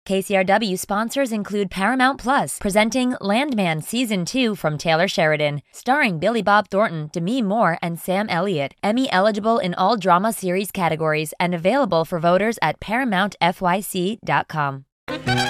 KCRW sponsors include Paramount Plus, presenting Landman Season 2 from Taylor Sheridan, starring Billy Bob Thornton, Demi Moore, and Sam Elliott. Emmy eligible in all drama series categories and available for voters at ParamountFYC.com.